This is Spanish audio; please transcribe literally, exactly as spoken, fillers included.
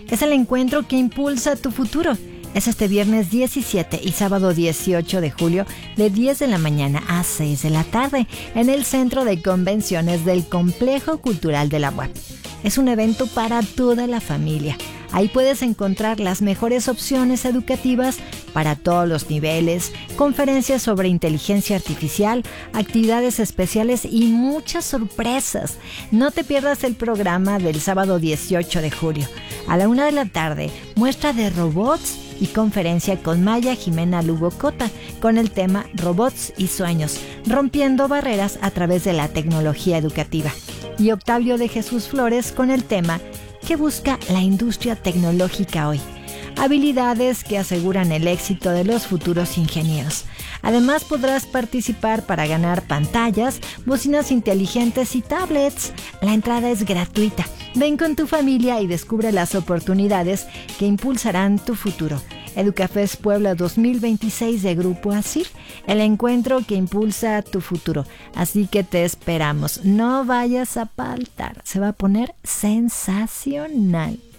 Es el encuentro que impulsa tu futuro. Es este viernes diecisiete y sábado dieciocho de julio de diez de la mañana a seis de la tarde en el Centro de Convenciones del Complejo Cultural de la U A P. Es un evento para toda la familia. Ahí puedes encontrar las mejores opciones educativas para todos los niveles, conferencias sobre inteligencia artificial, actividades especiales y muchas sorpresas. No te pierdas el programa del sábado dieciocho de julio. A la una de la tarde, muestra de robots y conferencia con Maya Jimena Lugo Cota con el tema Robots y Sueños, rompiendo barreras a través de la tecnología educativa. Y Octavio de Jesús Flores con el tema ¿Qué busca la industria tecnológica hoy? Habilidades que aseguran el éxito de los futuros ingenieros. Además podrás participar para ganar pantallas, bocinas inteligentes y tablets. La entrada es gratuita. Ven con tu familia y descubre las oportunidades que impulsarán tu futuro. Educafest Puebla dos mil veintiséis de Grupo ASIR, el encuentro que impulsa tu futuro. Así que te esperamos. No vayas a faltar. Se va a poner sensacional.